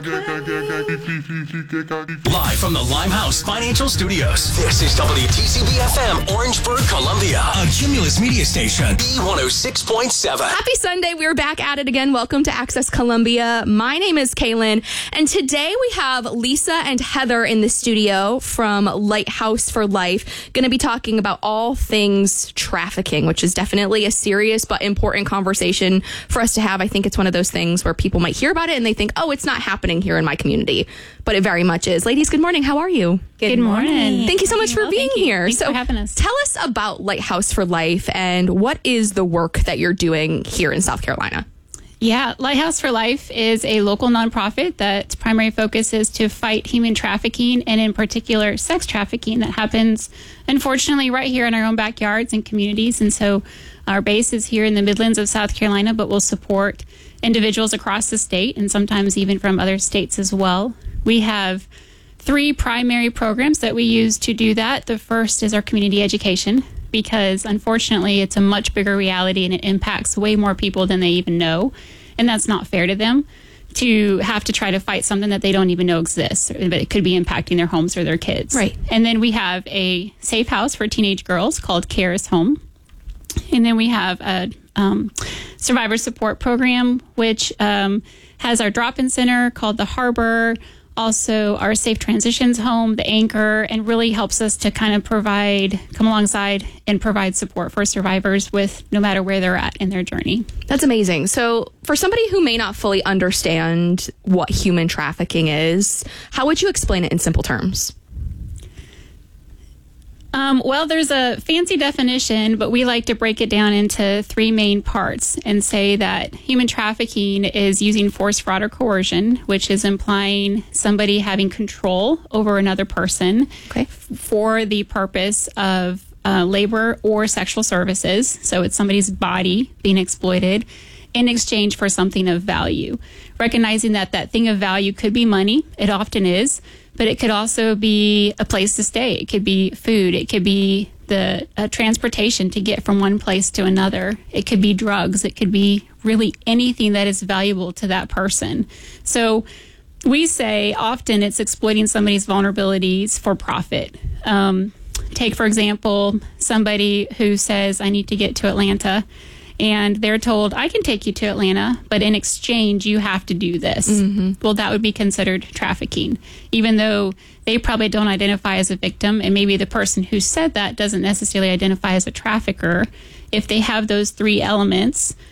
Live from the Limehouse Financial Studios, this is WTCB-FM Orangeburg, Columbia, a Cumulus media station, B106.7. Happy Sunday. We're back at it again. Welcome to Access Columbia. My name is Kaylin, and today we have Lisa and Heather in the studio from Lighthouse for Life, going to be talking about all things trafficking, which is definitely a serious but important conversation for us to have. I think it's one of those things where people might hear about it and they think, oh, it's not happening here in my community, but it very much is. Ladies, good morning. How are you? Good morning. Thank you so much for being here. Thanks for having us. Tell us about Lighthouse for Life and what is the work that you're doing here in South Carolina? Yeah, Lighthouse for Life is a local nonprofit that's primary focus is to fight human trafficking, and in particular sex trafficking that happens, unfortunately, right here in our own backyards and communities. And so our base is here in the Midlands of South Carolina, but we'll support individuals across the state and sometimes even from other states as well. We have 3 primary programs that we use to do that. The first is our community education, because unfortunately it's a much bigger reality and it impacts way more people than they even know. And that's not fair to them to have to try to fight something that they don't even know exists, but it could be impacting their homes or their kids. Right. And then we have a safe house for teenage girls called Care is Home. And then we have a survivor support program, which has our drop-in center called the Harbor, also our Safe Transitions Home, the Anchor, and really helps us to kind of come alongside and provide support for survivors with no matter where they're at in their journey. That's amazing. So for somebody who may not fully understand what human trafficking is, how would you explain it in simple terms? Well, there's a fancy definition, but we like to break it down into 3 main parts and say that human trafficking is using force, fraud, or coercion, which is implying somebody having control over another person for the purpose of labor or sexual services. So it's somebody's body being exploited in exchange for something of value. Recognizing that that thing of value could be money. It often is. But it could also be a place to stay. It could be food. It could be the transportation to get from one place to another. It could be drugs. It could be really anything that is valuable to that person. So we say often it's exploiting somebody's vulnerabilities for profit. Take, for example, somebody who says, I need to get to Atlanta. And they're told, I can take you to Atlanta, but in exchange, you have to do this. Mm-hmm. Well, that would be considered trafficking, even though they probably don't identify as a victim. And maybe the person who said that doesn't necessarily identify as a trafficker. If they have those 3 elements,